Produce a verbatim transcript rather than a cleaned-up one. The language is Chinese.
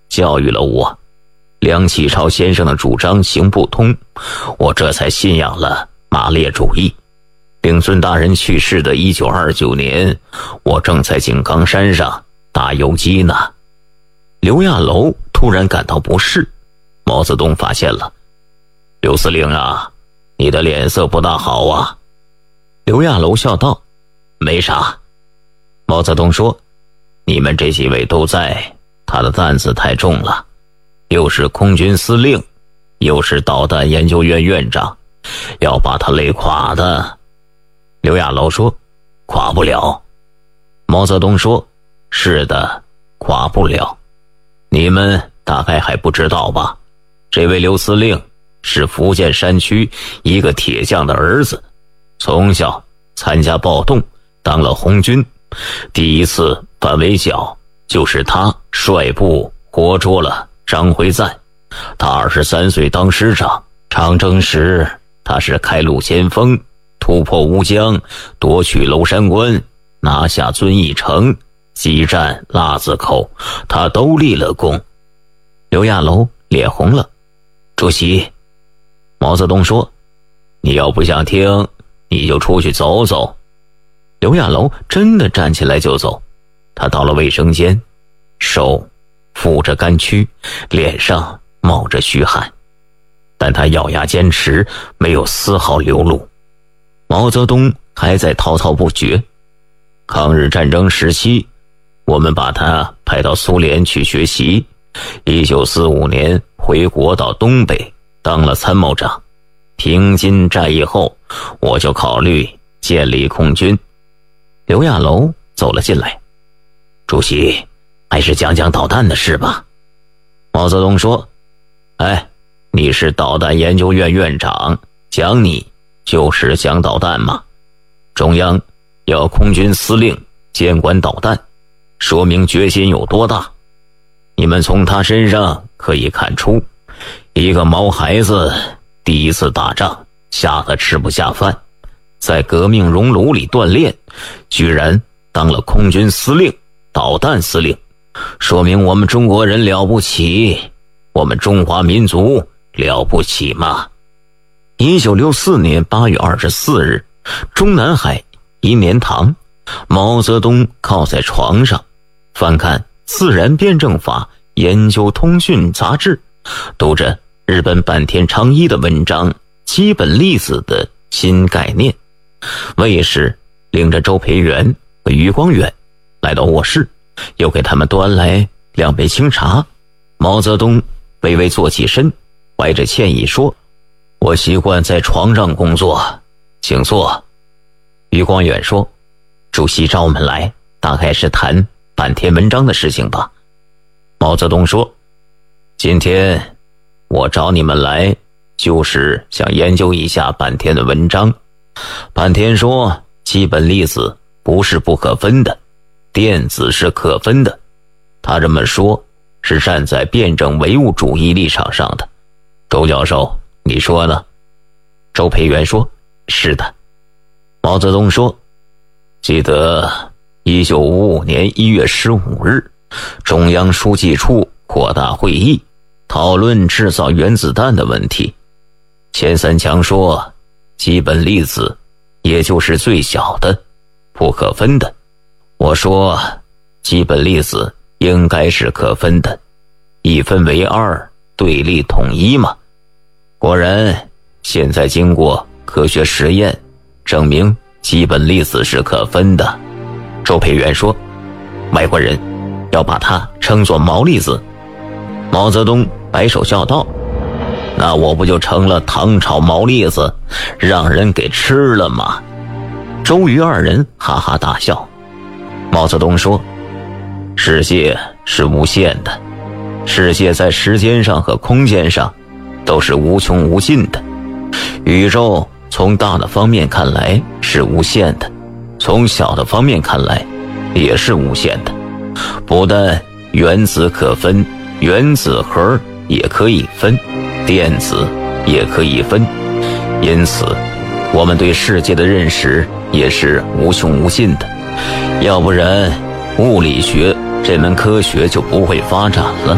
教育了我。梁启超先生的主张行不通，我这才信仰了马列主义。令孙大人去世的一九二九年，我正在井冈山上打游击呢。刘亚楼突然感到不适，毛泽东发现了。刘司令啊，你的脸色不大好啊。刘亚楼笑道，没啥。毛泽东说，你们这几位都在，他的担子太重了，又是空军司令，又是导弹研究院院长，要把他累垮的。刘亚楼说，垮不了。毛泽东说，是的，垮不了。你们大概还不知道吧，这位刘司令是福建山区一个铁匠的儿子，从小参加暴动，当了红军，第一次反围剿就是他率部活捉了张辉瓒。他二十三岁当师长，长征时他是开路先锋，突破乌江，夺取娄山关，拿下遵义城，激战腊子口，他都立了功。刘亚楼脸红了。主席，毛泽东说，你要不想听，你就出去走走。刘亚楼真的站起来就走。他到了卫生间，手扶着干躯，脸上冒着虚汗，但他咬牙坚持，没有丝毫流露。毛泽东还在滔滔不绝。抗日战争时期，我们把他派到苏联去学习，一九四五年回国到东北当了参谋长。平津战役后，我就考虑建立空军。刘亚楼走了进来。主席，还是讲讲导弹的事吧。毛泽东说，哎，你是导弹研究院院长，讲你就是讲导弹嘛。中央要空军司令监管导弹，说明决心有多大。你们从他身上可以看出，一个毛孩子第一次打仗吓得吃不下饭，在革命熔炉里锻炼，居然当了空军司令、导弹司令，说明我们中国人了不起，我们中华民族了不起嘛。一九六四年八月二十四日，中南海一年堂，毛泽东靠在床上，翻看《自然辩证法研究通讯》杂志，读着日本坂田昌一的文章《基本粒子的新概念》。卫士领着周培源和余光远来到卧室，又给他们端来两杯清茶。毛泽东微微坐起身，怀着歉意说，我习惯在床上工作，请坐。余光远说，主席找我们来，大概是谈坂田文章的事情吧。毛泽东说，今天我找你们来，就是想研究一下坂田的文章。坂田说，基本粒子不是不可分的，电子是可分的。他这么说是站在辩证唯物主义立场上的。周教授，你说呢？周培源说，是的。毛泽东说，记得一九五五年一月十五日，中央书记处扩大会议，讨论制造原子弹的问题。钱三强说，基本粒子也就是最小的，不可分的。我说，基本粒子应该是可分的，一分为二，对立统一嘛。果然，现在经过科学实验，证明基本粒子是可分的。周培源说，外国人要把它称作毛粒子。毛泽东摆手笑道，那我不就成了唐朝毛粒子，让人给吃了吗？周瑜二人哈哈大笑。毛泽东说，世界是无限的，世界在时间上和空间上都是无穷无尽的。宇宙从大的方面看来是无限的，从小的方面看来也是无限的。不但原子可分，原子核也可以分，电子也可以分。因此我们对世界的认识也是无穷无尽的，要不然物理学这门科学就不会发展了。